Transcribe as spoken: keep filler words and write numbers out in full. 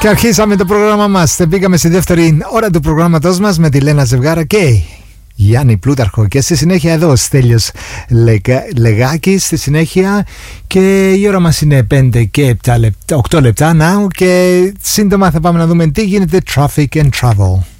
Και αρχίσαμε το πρόγραμμα μας. Μπήκαμε στη δεύτερη ώρα του προγράμματός μας με τη Λένα Ζευγάρα και Γιάννη Πλούταρχο. Και στη συνέχεια εδώ ο Στέλιος Λεγα... Λεγάκης. Στη συνέχεια και η ώρα μας είναι πέντε και επτά λεπτά, οκτώ λεπτά now. Και σύντομα θα πάμε να δούμε τι γίνεται Traffic and Travel.